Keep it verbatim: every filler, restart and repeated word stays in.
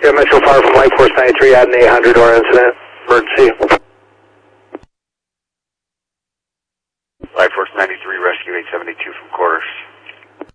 Yeah, Metro Fire from Light Force ninety-three, add an eight hundred door incident, emergency. Light Force ninety-three, rescue eight seventy-two from quarters.